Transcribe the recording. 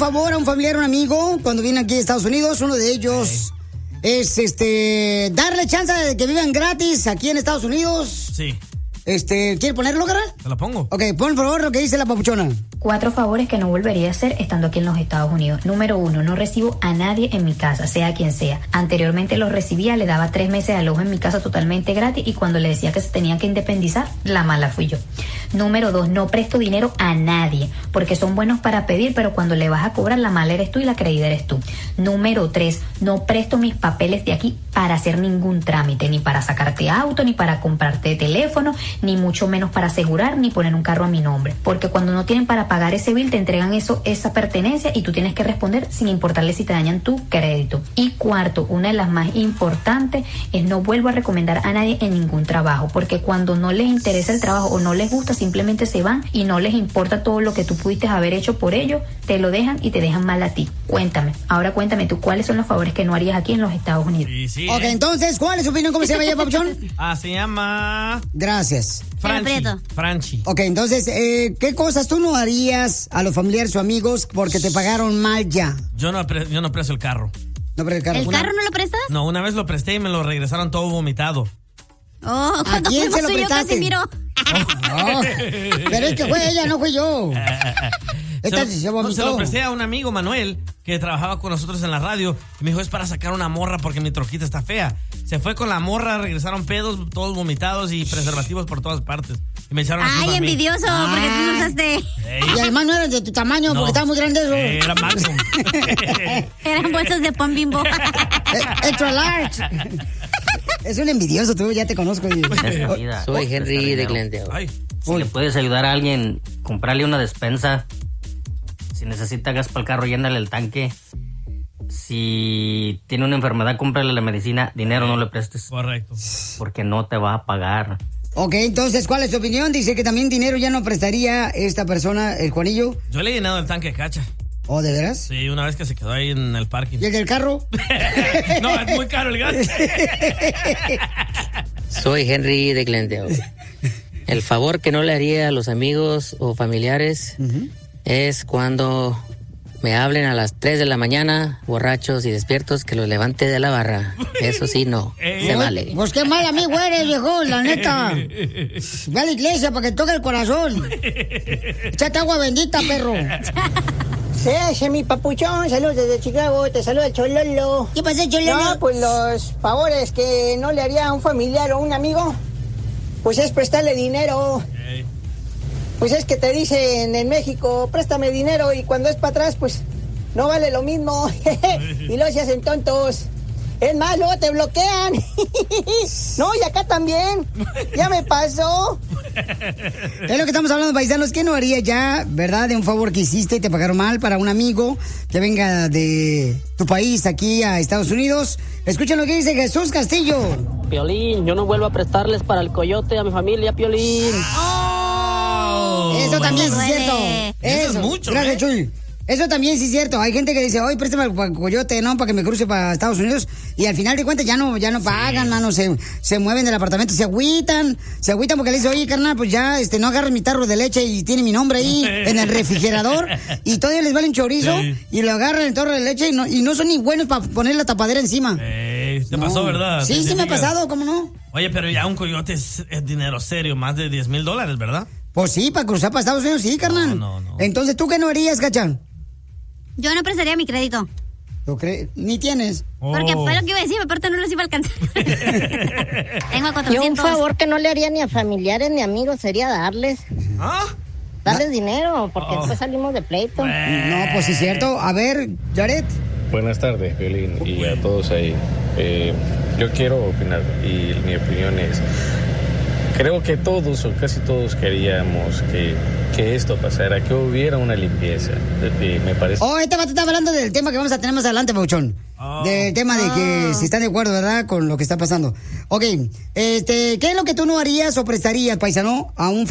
favor a un familiar o un amigo cuando viene aquí a Estados Unidos. Uno de ellos es darle chance de que vivan gratis aquí en Estados Unidos. Sí. ¿Quiere ponerlo, carnal? Te lo pongo. Ok, pon por favor lo que dice la papuchona. 4 favores que no volvería a hacer estando aquí en los Estados Unidos. Número 1, no recibo a nadie en mi casa, sea quien sea. Anteriormente los recibía, le daba 3 meses de alojo en mi casa totalmente gratis y cuando le decía que se tenía que independizar, la mala fui yo. Número 2, no presto dinero a nadie, porque son buenos para pedir, pero cuando le vas a cobrar, la mala eres tú y la creída eres tú. Número 3, no presto mis papeles de aquí para hacer ningún trámite, ni para sacarte auto, ni para comprarte teléfono, ni mucho menos para asegurar, ni poner un carro a mi nombre. Porque cuando no tienen para pagar ese bill, te entregan esa pertenencia y tú tienes que responder sin importarle si te dañan tu crédito. Y cuarto, una de las más importantes es no vuelvo a recomendar a nadie en ningún trabajo, porque cuando no les interesa el trabajo o no les gusta, simplemente se van y no les importa todo lo que tú pudiste haber hecho por ellos, te lo dejan y te dejan mal a ti. Ahora cuéntame tú, ¿cuáles son los favores que no harías aquí en los Estados Unidos? Sí, Ok, entonces, ¿cuál es su opinión? ¿Cómo se llama ella, papuchón? Se llama... Gracias. Franchi. Ok, entonces, ¿qué cosas tú no harías a los familiares o amigos porque te pagaron mal ya? Yo no presto el carro. No presto el carro. ¿El carro no lo prestas? No, una vez lo presté y me lo regresaron todo vomitado. ¿A quién se lo prestaste? Casi miró. No, pero es que fue ella, no fui yo. Se lo presté a un amigo, Manuel, que trabajaba con nosotros en la radio. Y me dijo, es para sacar una morra porque mi troquita está fea. Se fue con la morra, regresaron pedos, todos vomitados y preservativos por todas partes. Y me echaron Ay, envidioso, porque tú no usaste. Y además no eran de tu tamaño, porque estaba muy grande eso. Era Magnum. Eran bolsas de pan Bimbo. Extra large. Es un envidioso, tú, ya te conozco. Soy Henry de Glendale. Si le puedes ayudar a alguien, comprarle una despensa. Si necesita gas para el carro, llénale el tanque. Si tiene una enfermedad, cómprale la medicina. Dinero no le prestes. Correcto. Porque no te va a pagar. Ok, entonces, ¿cuál es tu opinión? Dice que también dinero ya no prestaría esta persona, el Juanillo. Yo le he llenado el tanque, cacha. ¿Oh, de veras? Sí, una vez que se quedó ahí en el parking. ¿Y el del carro? No, es muy caro el gas. Soy Henry de Glendale. El favor que no le haría a los amigos o familiares es cuando me hablen a las 3 de la mañana, borrachos y despiertos, que los levante de la barra. Eso sí, no. Se vale. Pues qué mal amigo eres, viejo, la neta. Ve a la iglesia para que toque el corazón. Échate agua bendita, perro. Se hace mi papuchón, saludos desde Chicago, te saluda el Chololo. ¿Qué pasa, Chololo? No, pues los favores que no le haría a un familiar o un amigo, pues es prestarle dinero. Pues es que te dicen en México, préstame dinero, y cuando es para atrás, pues no vale lo mismo. Y luego se hacen tontos. Es más, luego te bloquean. No, y acá también. Ya me pasó. Es lo que estamos hablando, paisanos. ¿Qué no haría ya, verdad, de un favor que hiciste y te pagaron mal para un amigo que venga de tu país aquí a Estados Unidos? Escuchen lo que dice Jesús Castillo. Piolín, yo no vuelvo a prestarles para el coyote a mi familia, Piolín. Eso también sí es cierto. Eso es mucho. Gracias, Chuy. Eso también sí es cierto. Hay gente que dice, oye, préstame para el coyote, ¿no? Para que me cruce para Estados Unidos. Y al final de cuentas ya no pagan, mano. Se mueven del apartamento, se agüitan porque le dice, oye, carnal, pues ya, no agarres mi tarro de leche y tiene mi nombre ahí en el refrigerador. Y todavía les vale un chorizo y lo agarran el tarro de leche y no son ni buenos para poner la tapadera encima. Te pasó, ¿verdad? Sí, me ha pasado, ¿cómo no? Oye, pero ya un coyote es dinero serio, más de $10,000, ¿verdad? Pues sí, para cruzar para Estados Unidos, sí, carnal. No. Entonces, ¿tú qué no harías, Cachán? Yo no prestaría mi crédito. ¿Lo crees? Ni tienes. Porque fue lo que iba a decir, aparte no los iba a alcanzar. Tengo 400. Y un favor que no le haría ni a familiares ni amigos sería darles. Darles dinero, porque después salimos de pleito. No, pues sí es cierto. A ver, Jared. Buenas tardes, Violín, y a todos ahí. Yo quiero opinar, y mi opinión es... Creo que todos o casi todos queríamos que esto pasara, que hubiera una limpieza. Me parece. Este vato está hablando del tema que vamos a tener más adelante, Pauchón. Del tema de que si están de acuerdo, ¿verdad? Con lo que está pasando. Ok, ¿qué es lo que tú no harías o prestarías, paisano, a un